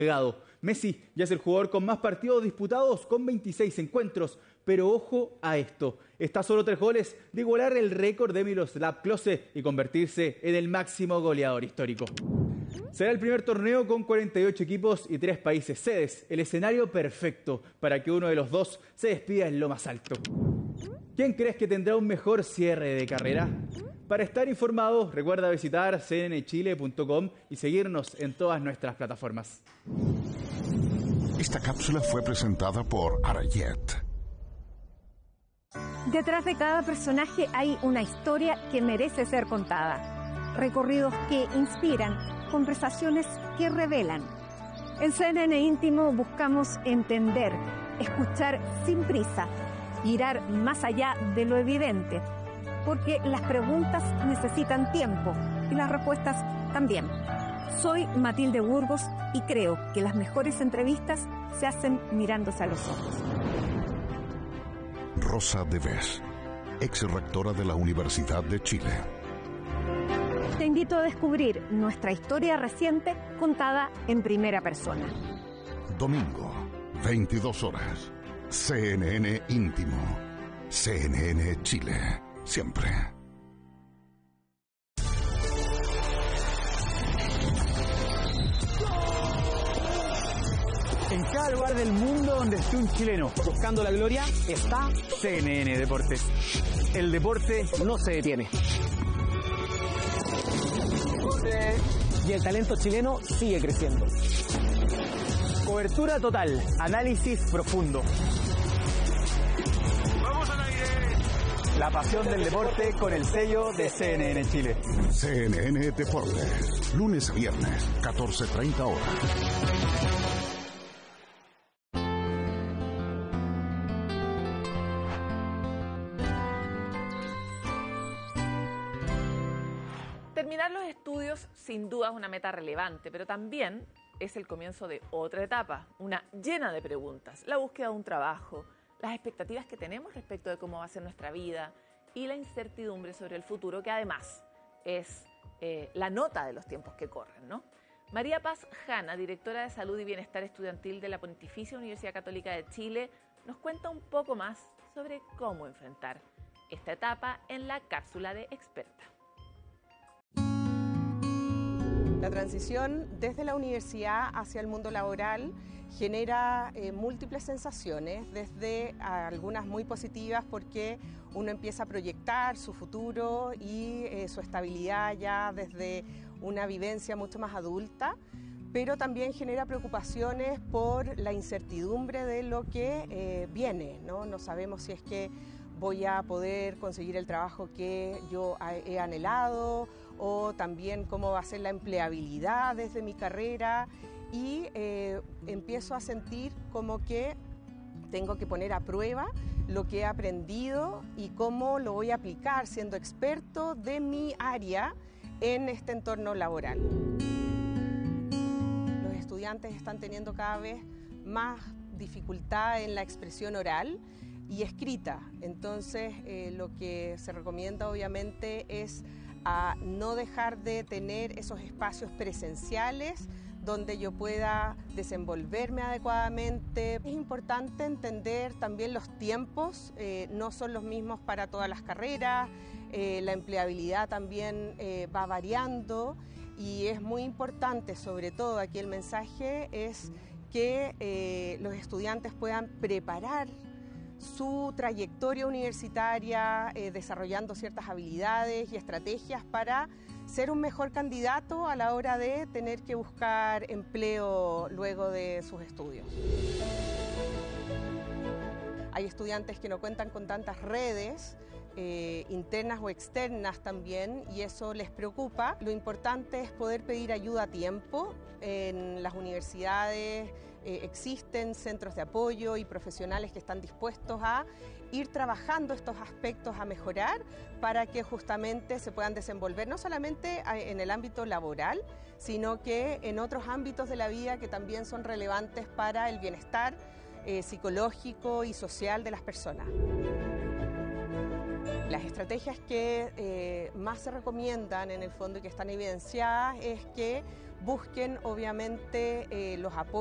Messi ya es el jugador con más partidos disputados con 26 encuentros, pero ojo a esto, está a solo 3 goles de igualar el récord de Miroslav Klose y convertirse en el máximo goleador histórico. Será el primer torneo con 48 equipos y 3 países sedes, el escenario perfecto para que uno de los dos se despida en lo más alto. ¿Quién crees que tendrá un mejor cierre de carrera? Para estar informado, recuerda visitar cnnchile.com y seguirnos en todas nuestras plataformas. Esta cápsula fue presentada por Arayet. Detrás de cada personaje hay una historia que merece ser contada. Recorridos que inspiran, conversaciones que revelan. En CNN Íntimo buscamos entender, escuchar sin prisa, mirar más allá de lo evidente, porque las preguntas necesitan tiempo y las respuestas también. Soy Matilde Burgos y creo que las mejores entrevistas se hacen mirándose a los ojos. Rosa Deves, ex rectora de la Universidad de Chile. Te invito a descubrir nuestra historia reciente contada en primera persona. Domingo, 22 horas. CNN Íntimo. CNN Chile. Siempre. En cada lugar del mundo donde esté un chileno buscando la gloria, está CNN Deportes. El deporte no se detiene. Y el talento chileno sigue creciendo. Cobertura total, análisis profundo. ¡Vamos al aire! La pasión del deporte con el sello de CNN Chile. CNN Deportes. Lunes a viernes, 14:30 horas. Terminar los estudios sin duda es una meta relevante, pero también es el comienzo de otra etapa, una llena de preguntas, la búsqueda de un trabajo, las expectativas que tenemos respecto de cómo va a ser nuestra vida y la incertidumbre sobre el futuro, que además es la nota de los tiempos que corren, ¿no? María Paz Jana, directora de Salud y Bienestar Estudiantil de la Pontificia Universidad Católica de Chile, nos cuenta un poco más sobre cómo enfrentar esta etapa en la cápsula de experta. La transición desde la universidad hacia el mundo laboral genera múltiples sensaciones, desde algunas muy positivas porque uno empieza a proyectar su futuro y su estabilidad ya desde una vivencia mucho más adulta, pero también genera preocupaciones por la incertidumbre de lo que viene, ¿no? No sabemos si es que voy a poder conseguir el trabajo que yo he anhelado, o también cómo va a ser la empleabilidad desde mi carrera, y empiezo a sentir como que tengo que poner a prueba lo que he aprendido y cómo lo voy a aplicar siendo experto de mi área en este entorno laboral. Los estudiantes están teniendo cada vez más dificultad en la expresión oral y escrita, entonces lo que se recomienda obviamente es a no dejar de tener esos espacios presenciales donde yo pueda desenvolverme adecuadamente. Es importante entender también los tiempos, no son los mismos para todas las carreras, la empleabilidad también va variando y es muy importante, sobre todo aquí el mensaje es que los estudiantes puedan preparar su trayectoria universitaria, desarrollando ciertas habilidades y estrategias para ser un mejor candidato a la hora de tener que buscar empleo luego de sus estudios. Hay estudiantes que no cuentan con tantas redes internas o externas también, y eso les preocupa. Lo importante es poder pedir ayuda a tiempo. En las universidades existen centros de apoyo y profesionales que están dispuestos a ir trabajando estos aspectos a mejorar para que justamente se puedan desenvolver no solamente en el ámbito laboral, sino que en otros ámbitos de la vida que también son relevantes para el bienestar psicológico y social de las personas. Las estrategias que más se recomiendan en el fondo y que están evidenciadas es que busquen obviamente los apoyos